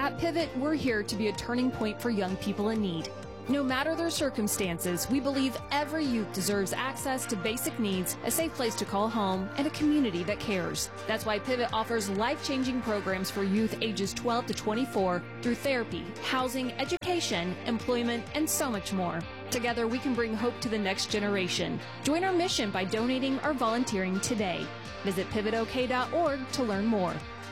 At Pivot, we're here to be a turning point for young people in need. No matter their circumstances, we believe every youth deserves access to basic needs, a safe place to call home, and a community that cares. That's why Pivot offers life-changing programs for youth ages 12 to 24 through therapy, housing, education, employment, and so much more. Together, we can bring hope to the next generation. Join our mission by donating or volunteering today. Visit pivotok.org to learn more.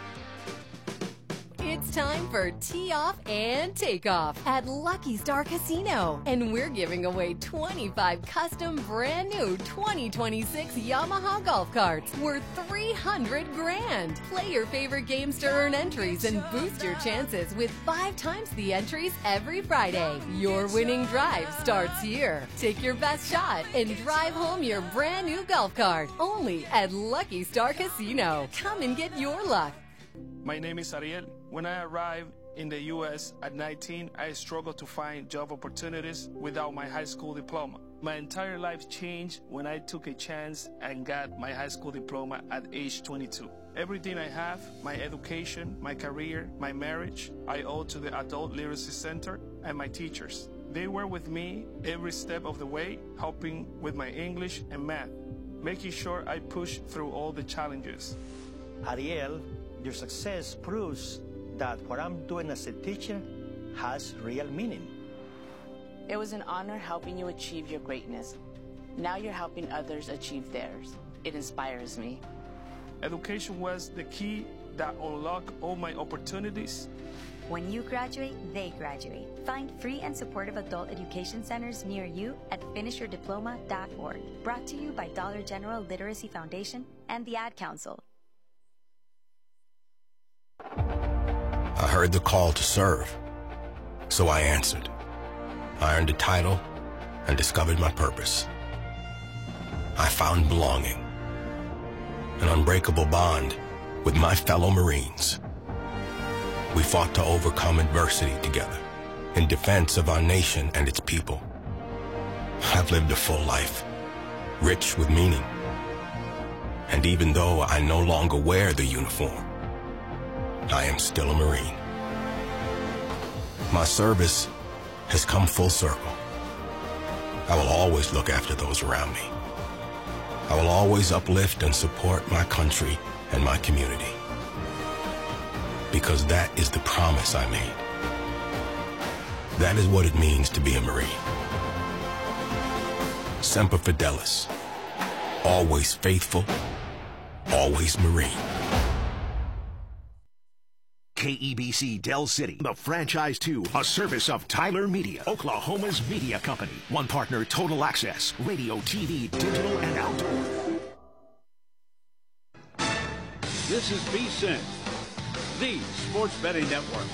It's time for Tee Off and Takeoff at Lucky Star Casino. And we're giving away 25 custom brand new 2026 Yamaha golf carts worth $300,000. Play your favorite games to earn entries and boost your chances with 5 times the entries every Friday. Your winning drive starts here. Take your best shot and drive home your brand new golf cart. Only at Lucky Star Casino. Come and get your luck. My name is Ariel. When I arrived in the U.S. at 19, I struggled to find job opportunities without my high school diploma. My entire life changed when I took a chance and got my high school diploma at age 22. Everything I have, my education, my career, my marriage, I owe to the Adult Literacy Center and my teachers. They were with me every step of the way, helping with my English and math, making sure I pushed through all the challenges. Ariel, your success proves that what I'm doing as a teacher has real meaning. It was an honor helping you achieve your greatness. Now you're helping others achieve theirs. It inspires me. Education was the key that unlocked all my opportunities. When you graduate, they graduate. Find free and supportive adult education centers near you at finishyourdiploma.org. Brought to you by Dollar General Literacy Foundation and the Ad Council. I heard the call to serve, so I answered. I earned a title and discovered my purpose. I found belonging, an unbreakable bond with my fellow Marines. We fought to overcome adversity together in defense of our nation and its people. I've lived a full life, rich with meaning. And even though I no longer wear the uniform, I am still a Marine. My service has come full circle. I will always look after those around me. I will always uplift and support my country and my community. Because that is the promise I made. That is what it means to be a Marine. Semper Fidelis. Always faithful, always Marine. KEBC Del City, the franchise 2, a service of Tyler Media, Oklahoma's media company. One partner, Total Access, radio, TV, digital, and outdoor. This is VSiN, the sports betting network.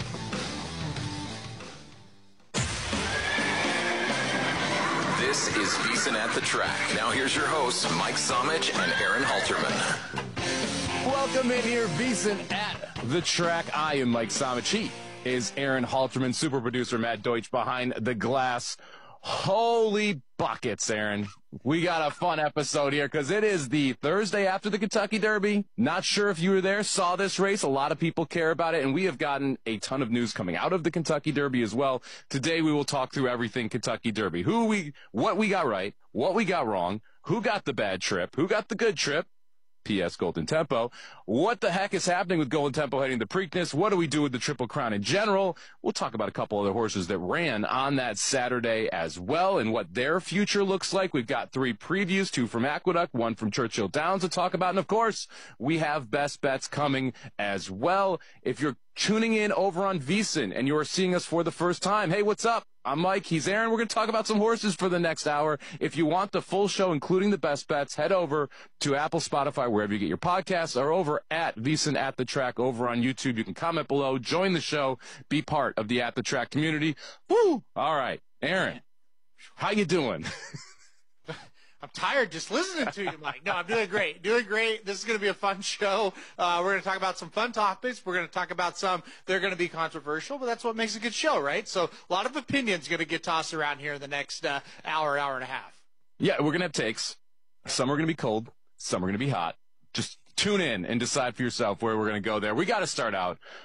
This is VSiN at the Track. Now here's your hosts, Mike Somich and Aaron Halterman. Welcome in here, VSiN at the Track. I am Mike Somich. He is Aaron Halterman, super producer Matt Deutsch behind the glass. Holy buckets, Aaron. We got a fun episode here because it is the Thursday after the Kentucky Derby. Not sure if you were there, saw this race. A lot of people care about it, and we have gotten a ton of news coming out of the Kentucky Derby as well. Today we will talk through everything Kentucky Derby. What we got right, what we got wrong, who got the bad trip, who got the good trip, P.S. Golden Tempo. What the heck is happening with Golden Tempo heading the Preakness? What do we do with the Triple Crown in general? We'll talk about a couple other horses that ran on that Saturday as well and what their future looks like. We've got 3 previews, 2 from Aqueduct, 1 from Churchill Downs to talk about. And, of course, we have best bets coming as well. If you're tuning in over on VSiN and you are seeing us for the first time, hey, what's up? I'm Mike. He's Aaron. We're going to talk about some horses for the next hour. If you want the full show, including the best bets, head over to Apple, Spotify, wherever you get your podcasts, or over at VSiN at the Track over on YouTube. You can comment below, join the show, be part of the At the Track community. Woo! All right, Aaron, how you doing? I'm tired just listening to you, Mike. No, I'm doing great. Doing great. This is going to be a fun show. We're going to talk about some fun topics. We're going to talk about some that are going to be controversial, but that's what makes a good show, right? So a lot of opinions going to get tossed around here in the next hour and a half. Yeah, we're going to have takes. Some are going to be cold. Some are going to be hot. Just tune in and decide for yourself where we're going to go there. We got to start out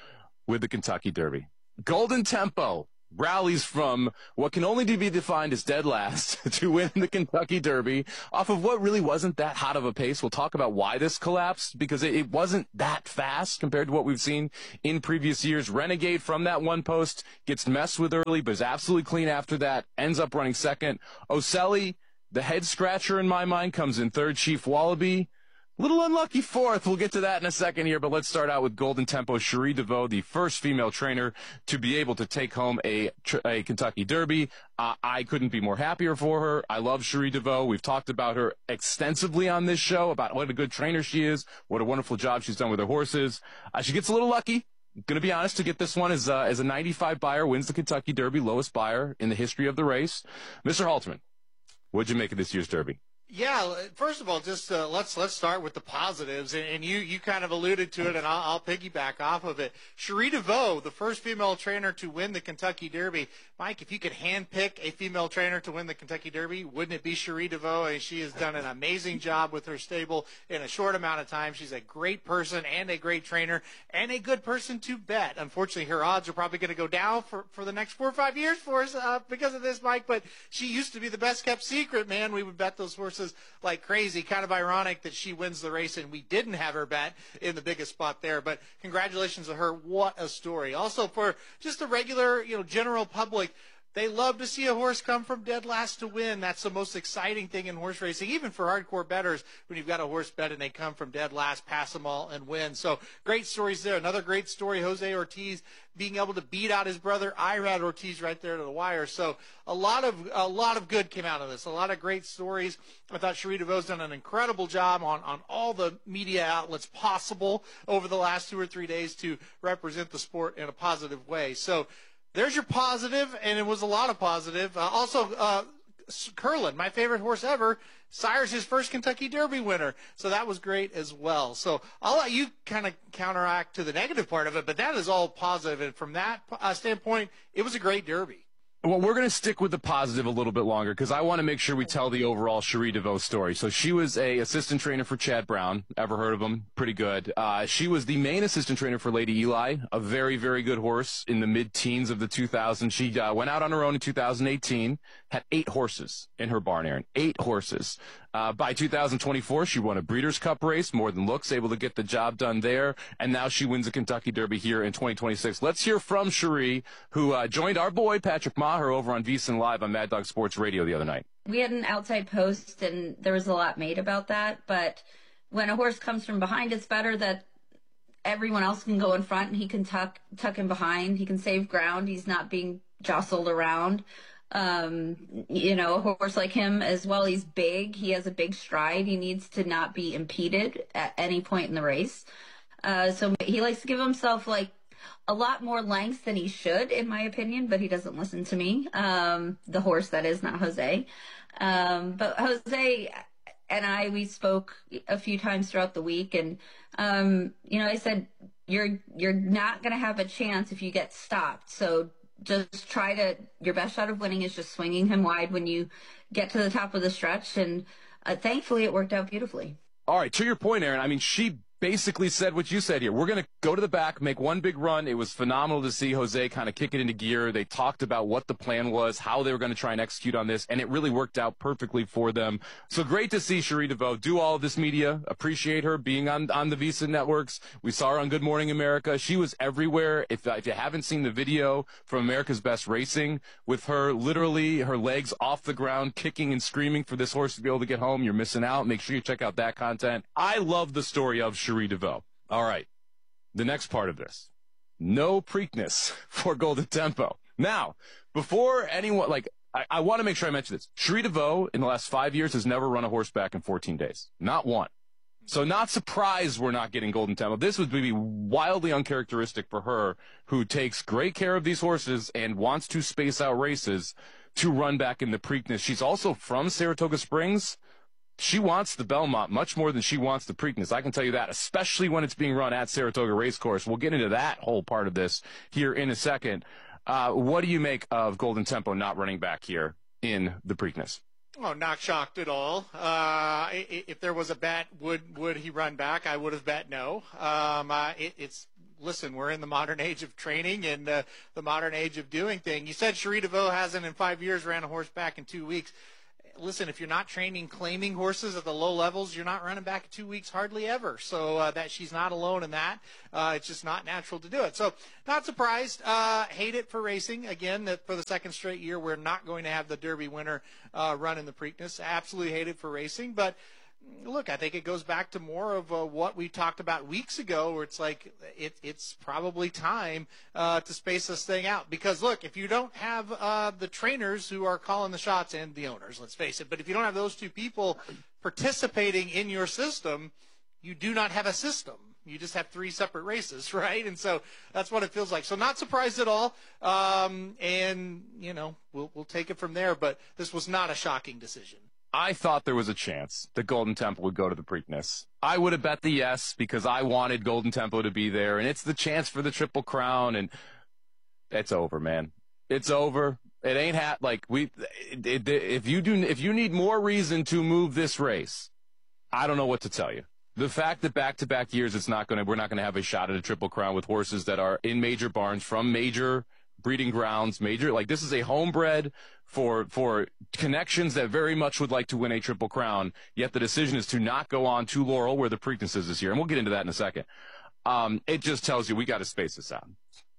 with the Kentucky Derby. Golden Tempo rallies from what can only be defined as dead last to win the Kentucky Derby off of what really wasn't that hot of a pace. We'll talk about why this collapsed, because it wasn't that fast compared to what we've seen in previous years. Renegade from that one post gets messed with early, but is absolutely clean after that, ends up running second. Oselli, the head scratcher in my mind, comes in third. Chief Wallaby, little unlucky fourth. We'll get to that in a second here, but let's start out with Golden Tempo. Cherie DeVaux, the first female trainer to be able to take home a Kentucky Derby. I couldn't be more happier for her. I love Cherie DeVaux. We've talked about her extensively on this show, about what a good trainer she is, what a wonderful job she's done with her horses. She gets a little lucky. Going to be honest, to get this one as a 95 buyer, wins the Kentucky Derby, lowest buyer in the history of the race. Mr. Halterman, what'd you make of this year's Derby? Yeah, first of all, just let's start with the positives, and you kind of alluded to it, and I'll piggyback off of it. Cherie DeVaux, the first female trainer to win the Kentucky Derby. Mike, if you could handpick a female trainer to win the Kentucky Derby, wouldn't it be Cherie DeVaux? And she has done an amazing job with her stable in a short amount of time. She's a great person and a great trainer and a good person to bet. Unfortunately, her odds are probably going to go down for the next 4 or 5 years for us because of this, Mike. But she used to be the best kept secret, man. We would bet those horses like crazy. Kind of ironic that she wins the race and we didn't have her bet in the biggest spot there, but congratulations to her. What a story. Also, for just the regular, general public, they love to see a horse come from dead last to win. That's the most exciting thing in horse racing, even for hardcore bettors, when you've got a horse bet and they come from dead last, pass them all, and win. So great stories there. Another great story, Jose Ortiz being able to beat out his brother Irad Ortiz right there to the wire. So a lot of good came out of this. A lot of great stories. I thought Cherie DeVaux's done an incredible job on all the media outlets possible over the last 2 or 3 days to represent the sport in a positive way. So there's your positive, and it was a lot of positive. Also, Curlin, my favorite horse ever, sires his first Kentucky Derby winner. So that was great as well. So I'll let you kind of counteract to the negative part of it, but that is all positive. And from that standpoint, it was a great Derby. Well, we're going to stick with the positive a little bit longer because I want to make sure we tell the overall Cherie DeVaux story. So she was a assistant trainer for Chad Brown. Ever heard of him? Pretty good. She was the main assistant trainer for Lady Eli, a very, very good horse in the mid-teens of the 2000s. She went out on her own in 2018, had 8 horses in her barn, Aaron. 8 horses. By 2024, she won a Breeders' Cup race, more than looks, able to get the job done there, and now she wins the Kentucky Derby here in 2026. Let's hear from Cherie, who joined our boy Patrick Maher over on VSiN Live on Mad Dog Sports Radio the other night. We had an outside post, and there was a lot made about that, but when a horse comes from behind, it's better that everyone else can go in front, and he can tuck him behind. He can save ground. He's not being jostled around. A horse like him as well, he's big. He has a big stride. He needs to not be impeded at any point in the race. So he likes to give himself like a lot more length than he should, in my opinion, but he doesn't listen to me. The horse, that is, not Jose. But Jose and we spoke a few times throughout the week, and, I said, you're not going to have a chance if you get stopped. So just your best shot of winning is just swinging him wide when you get to the top of the stretch. And thankfully it worked out beautifully. All right. To your point, Aaron, I mean, she basically said what you said here. We're going to go to the back, make one big run. It was phenomenal to see Jose kind of kick it into gear. They talked about what the plan was, how they were going to try and execute on this, and it really worked out perfectly for them. So great to see Cherie DeVaux do all of this media. Appreciate her being on the VSiN networks. We saw her on Good Morning America. She was everywhere. If you haven't seen the video from America's Best Racing with her, literally her legs off the ground, kicking and screaming for this horse to be able to get home, you're missing out. Make sure you check out that content. I love the story of Cherie DeVaux. All right. The next part of this. No Preakness for Golden Tempo. Now, before anyone, I want to make sure I mention this. Cherie DeVaux, in the last 5 years, has never run a horseback in 14 days. Not one. So not surprised we're not getting Golden Tempo. This would be wildly uncharacteristic for her, who takes great care of these horses and wants to space out races to run back in the Preakness. She's also from Saratoga Springs. She wants the Belmont much more than she wants the Preakness. I can tell you that, especially when it's being run at Saratoga Racecourse. We'll get into that whole part of this here in a second. What do you make of Golden Tempo not running back here in the Preakness? Oh, not shocked at all. If there was a bet, would he run back? I would have bet no. It's listen, we're in the modern age of training and the modern age of doing things. You said Cherie DeVoe hasn't in 5 years ran a horse back in 2 weeks. Listen, if you're not training claiming horses at the low levels, you're not running back in 2 weeks hardly ever. So that she's not alone in that. It's just not natural to do it. So not surprised. Hate it for racing. Again, that for the second straight year, we're not going to have the Derby winner run in the Preakness. Absolutely hate it for racing. But look, I think it goes back to more of what we talked about weeks ago, where it's like it's probably time to space this thing out. Because, look, if you don't have the trainers who are calling the shots and the owners, let's face it, but if you don't have those two people participating in your system, you do not have a system. You just have 3 separate races, right? And so that's what it feels like. So not surprised at all. And, you know, we'll take it from there. But this was not a shocking decision. I thought there was a chance that Golden Temple would go to the Preakness. I would have bet the yes because I wanted Golden Temple to be there, and it's the chance for the Triple Crown, and it's over, man. It's over. It ain't if you need more reason to move this race, I don't know what to tell you. The fact that back-to-back years we're not gonna have a shot at a Triple Crown with horses that are in major barns from major breeding grounds, this is a homebred for connections that very much would like to win a Triple Crown, yet the decision is to not go on to Laurel where the Preakness is this year, and we'll get into that in a second. It just tells you we got to space this out.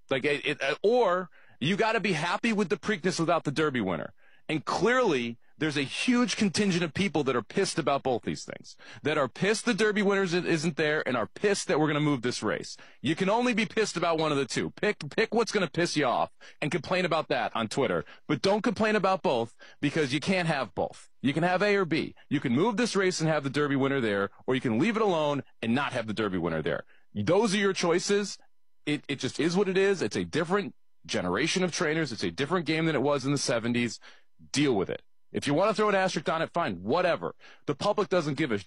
Or you got to be happy with the Preakness without the Derby winner. And clearly, there's a huge contingent of people that are pissed about both these things, that are pissed the Derby winner isn't there and are pissed that we're going to move this race. You can only be pissed about one of the two. Pick what's going to piss you off and complain about that on Twitter. But don't complain about both because you can't have both. You can have A or B. You can move this race and have the Derby winner there, or you can leave it alone and not have the Derby winner there. Those are your choices. It just is what it is. It's a different generation of trainers. It's a different game than it was in the 70s. Deal with it. If you want to throw an asterisk on it, fine, whatever. The public doesn't give a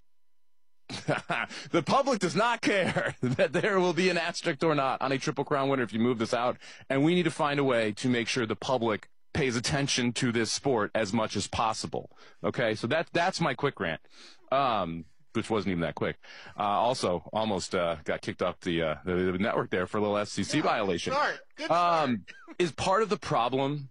the public does not care that there will be an asterisk or not on a Triple Crown winner if you move this out, and we need to find a way to make sure the public pays attention to this sport as much as possible. Okay, so that's my quick rant, which wasn't even that quick. Also, almost got kicked off the network there for a little FCC violation. Good start. Is part of the problem...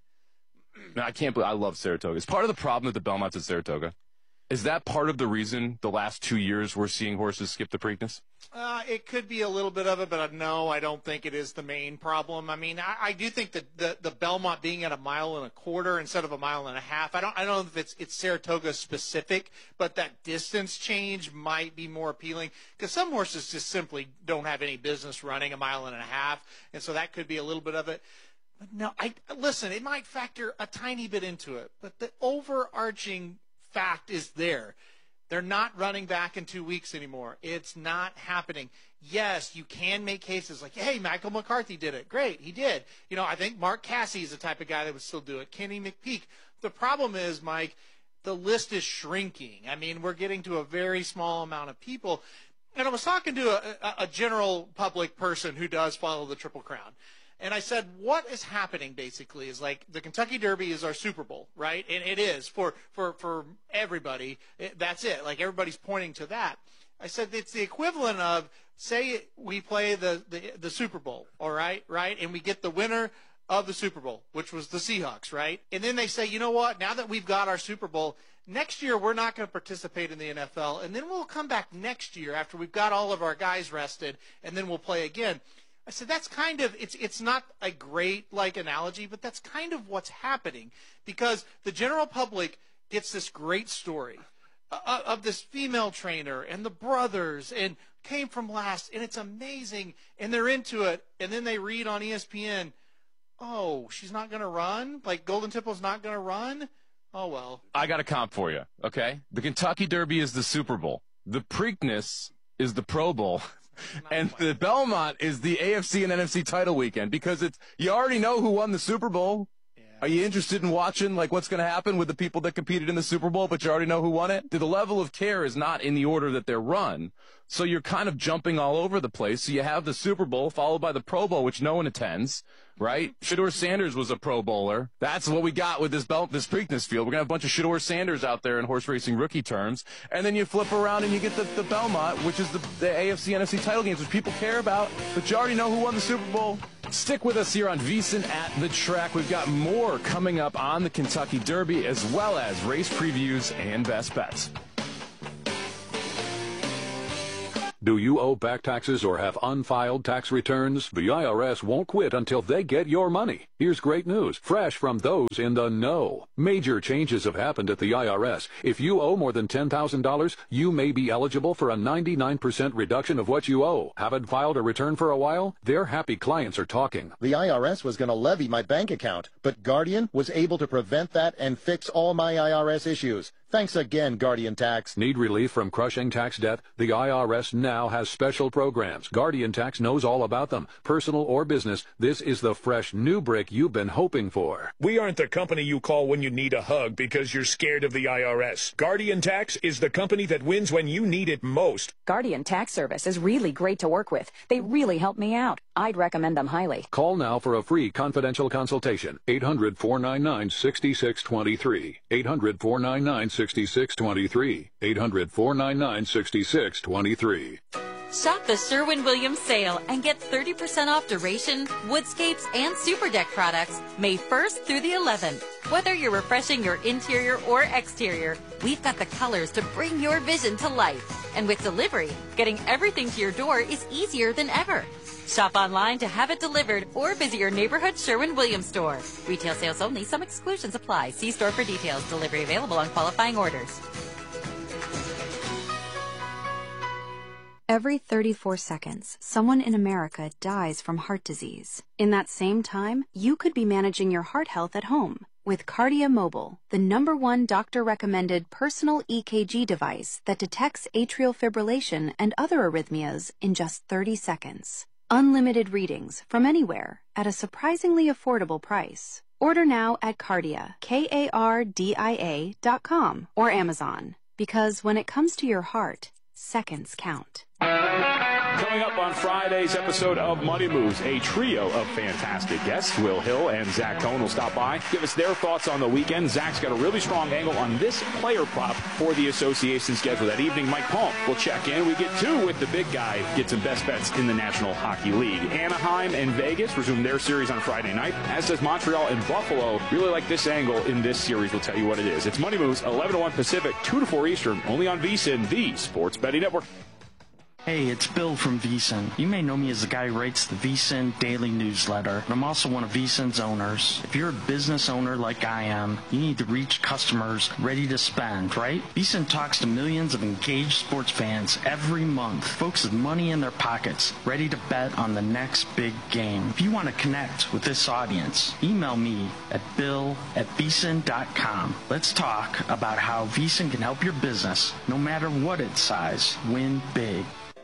I can't believe I love Saratoga. Is part of the problem that the Belmont's at Saratoga? Is that part of the reason the last 2 years we're seeing horses skip the Preakness? It could be a little bit of it, but no, I don't think it is the main problem. I mean, I do think that the Belmont being at 1.25 miles instead of 1.5 miles, I don't know if it's Saratoga specific, but that distance change might be more appealing because some horses just simply don't have any business running 1.5 miles, and so that could be a little bit of it. But no, listen, it might factor a tiny bit into it, but the overarching fact is there. They're not running back in 2 weeks anymore. It's not happening. Yes, you can make cases like, hey, Michael McCarthy did it. Great, he did. You know, I think Mark Casse is the type of guy that would still do it. Kenny McPeak. The problem is, Mike, the list is shrinking. I mean, we're getting to a very small amount of people. And I was talking to a general public person who does follow the Triple Crown. And I said, what is happening basically is like the Kentucky Derby is our Super Bowl, right? And it is for everybody. That's it. Like everybody's pointing to that. I said it's the equivalent of, say we play the Super Bowl, all right? And we get the winner of the Super Bowl, which was the Seahawks, right? And then they say, you know what? Now that we've got our Super Bowl, next year we're not going to participate in the NFL. And then we'll come back next year after we've got all of our guys rested, and then we'll play again. I said, that's kind of, it's not a great, analogy, but that's kind of what's happening because the general public gets this great story of this female trainer and the brothers and came from last, and it's amazing, and they're into it, and then they read on ESPN, oh, she's not going to run? Like Golden Temple's not going to run? Oh, well. I got a comp for you, okay? The Kentucky Derby is the Super Bowl. The Preakness is the Pro Bowl. And the Belmont is the AFC and NFC title weekend because you already know who won the Super Bowl. Yeah. Are you interested in watching like what's going to happen with the people that competed in the Super Bowl, but you already know who won it? The level of care is not in the order that they're run. So you're kind of jumping all over the place. So you have the Super Bowl followed by the Pro Bowl, which no one attends, right? Shedeur Sanders was a Pro Bowler. That's what we got with this Preakness field. We're going to have a bunch of Shedeur Sanders out there in horse racing rookie terms. And then you flip around and you get the Belmont, which is the AFC, NFC title games, which people care about. But you already know who won the Super Bowl. Stick with us here on VSiN at the Track. We've got more coming up on the Kentucky Derby, as well as race previews and best bets. Do you owe back taxes or have unfiled tax returns? The IRS won't quit until they get your money. Here's great news, fresh from those in the know. Major changes have happened at the IRS. If you owe more than $10,000, you may be eligible for a 99% reduction of what you owe. Haven't filed a return for a while? Their happy clients are talking. The IRS was going to levy my bank account, but Guardian was able to prevent that and fix all my IRS issues. Thanks again, Guardian Tax. Need relief from crushing tax debt? The IRS now has special programs. Guardian Tax knows all about them. Personal or business, this is the fresh new brick you've been hoping for. We aren't the company you call when you need a hug because you're scared of the IRS. Guardian Tax is the company that wins when you need it most. Guardian Tax Service is really great to work with. They really help me out. I'd recommend them highly. Call now for a free confidential consultation. 800-499-6623. 800-499-6623. 800-499-6623. Shop the Sherwin-Williams sale and get 30% off duration, woodscapes, and super deck products May 1st through the 11th. Whether you're refreshing your interior or exterior, we've got the colors to bring your vision to life. And with delivery, getting everything to your door is easier than ever. Shop online to have it delivered or visit your neighborhood Sherwin-Williams store. Retail sales only. Some exclusions apply. See store for details. Delivery available on qualifying orders. Every 34 seconds, someone in America dies from heart disease. In that same time, you could be managing your heart health at home with Kardia Mobile, the #1 doctor-recommended personal EKG device that detects atrial fibrillation and other arrhythmias in just 30 seconds. Unlimited readings from anywhere at a surprisingly affordable price. Order now at Kardia, KARDIA.com or Amazon. Because when it comes to your heart, seconds count. Coming up on Friday's episode of Money Moves, a trio of fantastic guests. Will Hill and Zach Cohn will stop by, give us their thoughts on the weekend. Zach's got a really strong angle on this player prop for the association schedule that evening. Mike Palm will check in. We get two with the big guy, get some best bets in the National Hockey League. Anaheim and Vegas resume their series on Friday night, as does Montreal and Buffalo. Really like this angle in this series. We'll tell you what it is. It's Money Moves, 11 to 1 Pacific, 2 to 4 Eastern, only on VSiN, the Sports Betting Network. Hey, it's Bill from VSiN. You may know me as the guy who writes the VSiN Daily Newsletter, and I'm also one of VSiN's owners. If you're a business owner like I am, you need to reach customers ready to spend, right? VSiN talks to millions of engaged sports fans every month, folks with money in their pockets, ready to bet on the next big game. If you want to connect with this audience, email me at bill@vsin.com. Let's talk about how VSiN can help your business, no matter what its size, win big.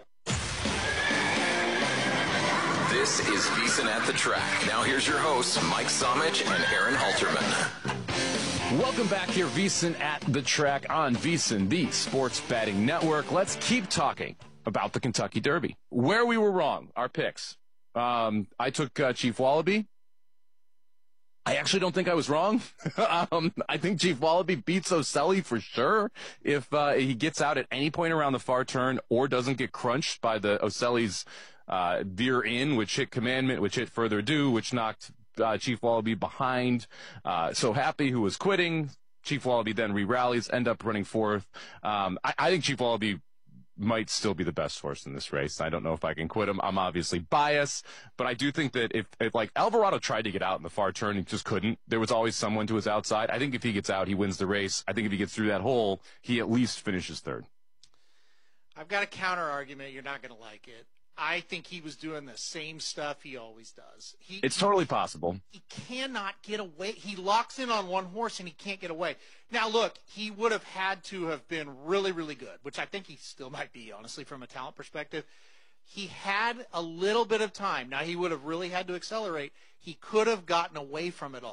This is VSiN at the Track. Now here's your hosts, Mike Somich and Aaron Halterman. Welcome back here, VSiN at the Track on VSiN, the Sports Betting Network. Let's keep talking about the Kentucky Derby. Where we were wrong, our picks. I took Chief Wallaby. I actually don't think I was wrong. I think Chief Wallaby beats Oselli for sure if he gets out at any point around the far turn or doesn't get crunched by the Oselli's veer in, which hit Commandment, which hit Further Ado, which knocked Chief Wallaby behind. So Happy, who was quitting. Chief Wallaby then re-rallies, end up running fourth. I think Chief Wallaby might still be the best horse in this race. I don't know if I can quit him. I'm obviously biased, but I do think that if like Alvarado tried to get out in the far turn and just couldn't, there was always someone to his outside. I think if he gets out, he wins the race. I think if he gets through that hole, he at least finishes third. I've got a counter argument. You're not going to like it. I think he was doing the same stuff he always does. It's totally possible. He cannot get away. He locks in on one horse and he can't get away. Now, look, he would have had to have been really, really good, which I think he still might be, honestly, from a talent perspective. He had a little bit of time. Now, he would have really had to accelerate. He could have gotten away from it all.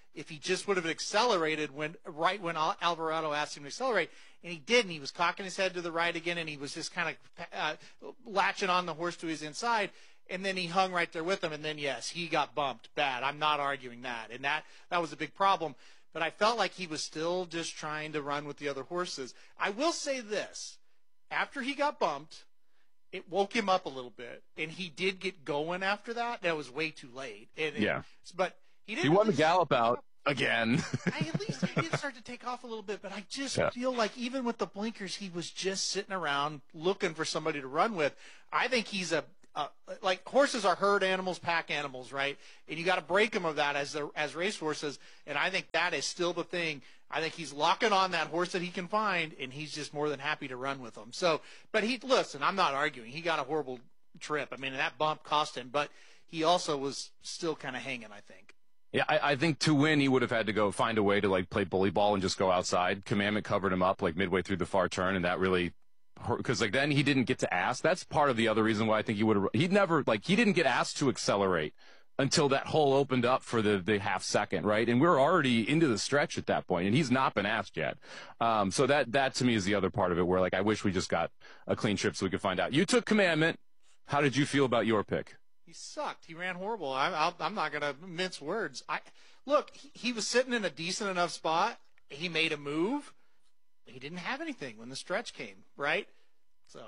if he just would have accelerated right when Alvarado asked him to accelerate, and he didn't. He was cocking his head to the right again, and he was just kind of latching on the horse to his inside, and then he hung right there with him, and then, yes, he got bumped bad. I'm not arguing that, and that was a big problem. But I felt like he was still just trying to run with the other horses. I will say this. After he got bumped, it woke him up a little bit, and he did get going after that. That was way too late. But he didn't. He won the gallop out again. At least he did start to take off a little bit, but I just feel like even with the blinkers, he was just sitting around looking for somebody to run with. I think he's like horses are herd animals, pack animals, right? And you got to break them of that as race horses. And I think that is still the thing. I think he's locking on that horse that he can find, and he's just more than happy to run with them. So, but listen, I'm not arguing. He got a horrible trip. I mean, that bump cost him, but he also was still kind of hanging, I think. Yeah, I think to win, he would have had to go find a way to like play bully ball and just go outside. Commandment covered him up like midway through the far turn, and that really. Because like then he didn't get to ask. That's part of the other reason why I think he would have. He didn't get asked to accelerate until that hole opened up for the half second, right? And we're already into the stretch at that point, and he's not been asked yet. So that to me is the other part of it, where like I wish we just got a clean trip so we could find out. You took Commandment. How did you feel about your pick? He sucked. He ran horrible. I'm not going to mince words. Look, he was sitting in a decent enough spot. He made a move. He didn't have anything when the stretch came, right? So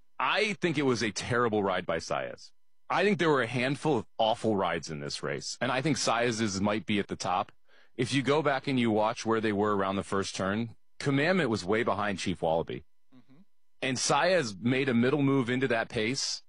I think it was a terrible ride by Saez. I think there were a handful of awful rides in this race, and I think Saez's might be at the top. If you go back and you watch where they were around the first turn, Commandment was way behind Chief Wallaby. Mm-hmm. And Saez made a middle move into that pace,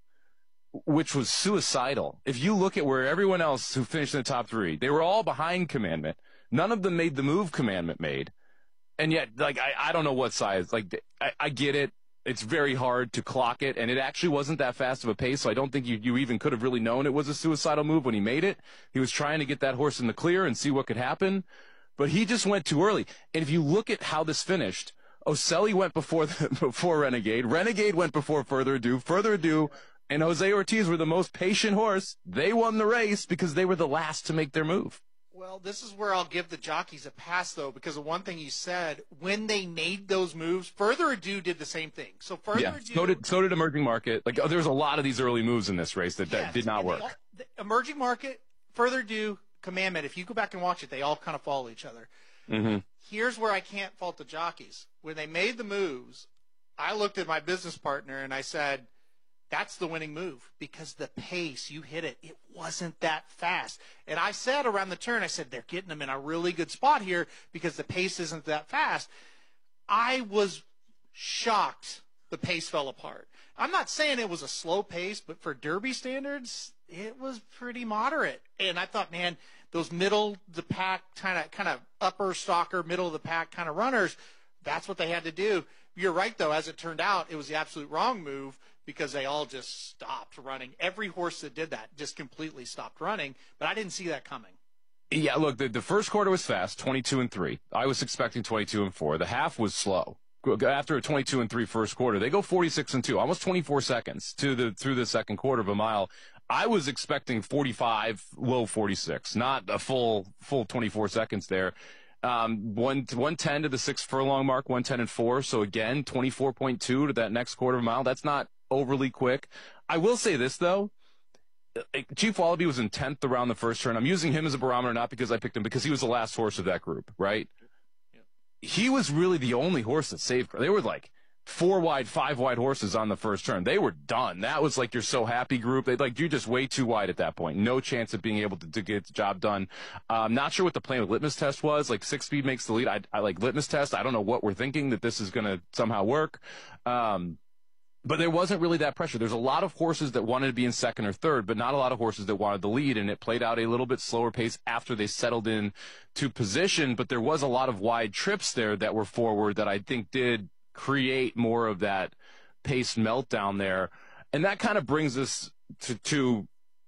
which was suicidal. If you look at where everyone else who finished in the top three, they were all behind Commandment. None of them made the move Commandment made. And yet, like, I don't know what size. Like, I get it. It's very hard to clock it, and it actually wasn't that fast of a pace, so I don't think you even could have really known it was a suicidal move when he made it. He was trying to get that horse in the clear and see what could happen, but he just went too early. And if you look at how this finished, Oselli went before Renegade. Renegade went before Further Ado, and Jose Ortiz were the most patient horse. They won the race because they were the last to make their move. Well, this is where I'll give the jockeys a pass, though, because of one thing you said. When they made those moves, Further Ado did the same thing. So so did Emerging Market. Like, there's a lot of these early moves in this race that did not work. The Emerging Market, Further Ado, Commandment, if you go back and watch it, they all kind of follow each other. Mm-hmm. Here's where I can't fault the jockeys. When they made the moves, I looked at my business partner and I said, that's the winning move, because the pace, you hit it, it wasn't that fast. And I said around the turn, I said, they're getting them in a really good spot here because the pace isn't that fast. I was shocked the pace fell apart. I'm not saying it was a slow pace, but for Derby standards, it was pretty moderate. And I thought, man, those middle of the pack kind of upper stalker, middle of the pack kind of runners, that's what they had to do. You're right, though. As it turned out, it was the absolute wrong move because they all just stopped running. Every horse that did that just completely stopped running, but I didn't see that coming. Yeah, look, the first quarter was fast, 22-3. I was expecting 22-4. The half was slow. After a 22-3 first quarter, they go 46-2, almost 24 seconds through the second quarter of a mile. I was expecting 45, low 46, not a full 24 seconds there. 110 to the 6 furlong mark, 110-4. So again, 24.2 to that next quarter of a mile. That's not overly quick. I will say this though. Chief Wallaby was in 10th around the first turn. I'm using him as a barometer, not because I picked him, because he was the last horse of that group, right? Yep. He was really the only horse that saved. They were like 4 wide, 5 wide horses on the first turn. They were done. That was like your so happy group. You're just way too wide at that point. No chance of being able to get the job done. Not sure what the plan with Litmus Test was. Like 6 Speed makes the lead. I like Litmus Test. I don't know what we're thinking that this is going to somehow work. But there wasn't really that pressure. There's a lot of horses that wanted to be in second or third, but not a lot of horses that wanted the lead, and it played out a little bit slower pace after they settled in to position, but there was a lot of wide trips there that were forward that I think did create more of that pace meltdown there. And that kind of brings us to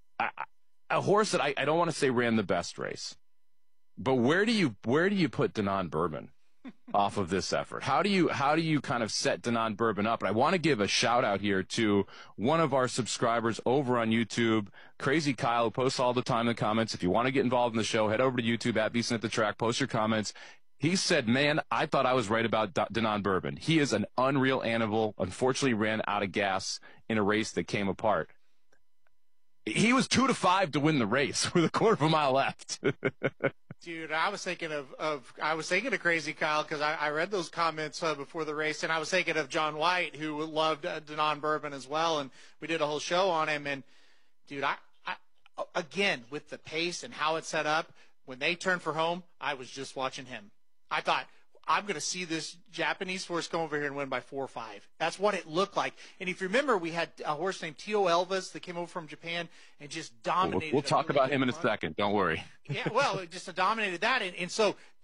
a horse that I don't want to say ran the best race, but where do you put Denon Bourbon? off of this effort? How do you kind of set Denon Bourbon up? And I want to give a shout out here to one of our subscribers over on YouTube, Crazy Kyle, who posts all the time in the comments. If you want to get involved in the show, head over to YouTube at VSiN at the Track, post your comments. He said, man, I thought I was right about Denon Bourbon. He is an unreal animal. Unfortunately ran out of gas in a race that came apart. He was 2-5 to win the race with a quarter of a mile left. Dude, I was thinking of Crazy Kyle because I read those comments before the race, and I was thinking of John White, who loved Denon Bourbon as well, and we did a whole show on him. And dude, I again with the pace and how it's set up, when they turned for home, I was just watching him. I thought, I'm going to see this Japanese horse come over here and win by 4 or 5. That's what it looked like. And if you remember, we had a horse named Tio Elvis that came over from Japan and just dominated. We'll talk about him in a second. Don't worry. Yeah, well, it just dominated that. And so